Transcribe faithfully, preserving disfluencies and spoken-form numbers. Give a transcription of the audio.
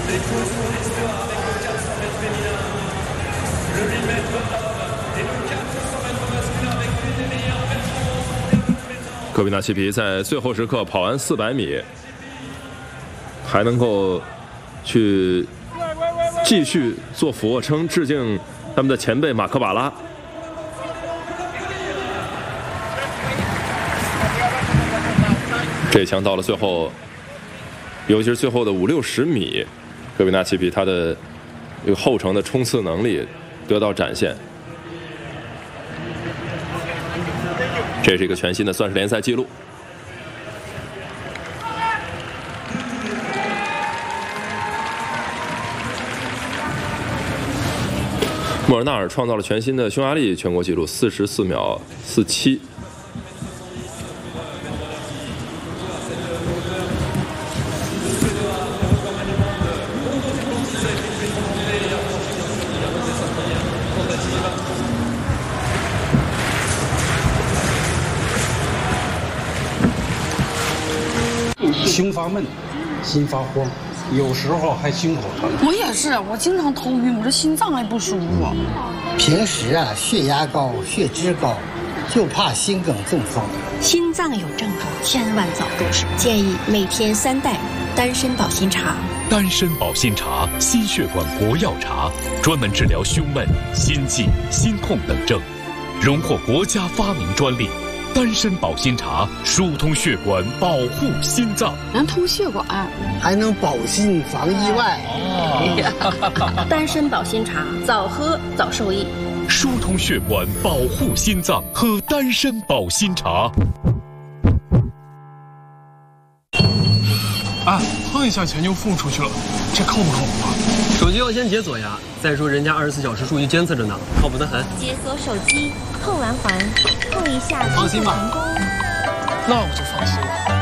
科比纳奇皮在最后时刻跑完四百米，还能够去继续做俯卧撑，致敬他们的前辈马克巴拉。这一枪到了最后，尤其是最后的五六十米，科比纳奇皮他的这个后程的冲刺能力得到展现。这是一个全新的算是联赛纪录。莫尔纳尔创造了全新的匈牙利全国纪录，四十四秒四七。 心发闷，心发慌，有时候还心口疼。 我也是，我经常头晕，我这心脏还不舒服。 平时啊，血压高，血脂高，就怕心梗中风。 心脏有症状，千万早入手。建议每天三袋丹参保心茶。 丹参保心茶，心血管国药茶，专门治疗胸闷、心悸、心痛等症，荣获国家发明专利。丹参保心茶疏通血管，保护心脏， 能通血管， 还能保心防意外。 哦、丹参保心茶，早喝早受益。 疏通血管，保护心脏，喝丹参保心茶。 啊，碰一下钱就付出去了，这靠不靠谱啊？ 手机要先解锁呀。再说人家二十四小时数据监测着呢，靠谱得很。 解锁手机，碰完环，碰一下。 放心吧， 那我就放心了。